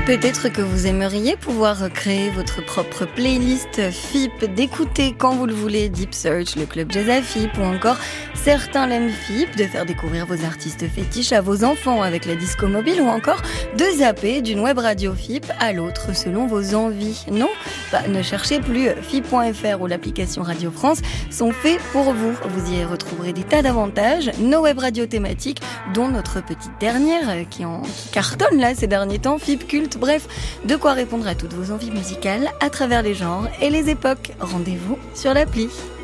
Peut-être que vous aimeriez pouvoir créer votre propre playlist FIP, d'écouter quand vous le voulez Deep Search, le club jazz à FIP, ou encore certains l'aiment FIP, de faire découvrir vos artistes fétiches à vos enfants avec la disco mobile, ou encore de zapper d'une web radio FIP à l'autre selon vos envies. Non, ne cherchez plus, FIP.fr ou l'application Radio France sont faits pour vous. Vous y retrouverez des tas d'avantages, nos web radios thématiques, dont notre petite dernière qui cartonne là ces derniers temps, FIP Culte. Bref, de quoi répondre à toutes vos envies musicales à travers les genres et les époques. Rendez-vous sur l'appli.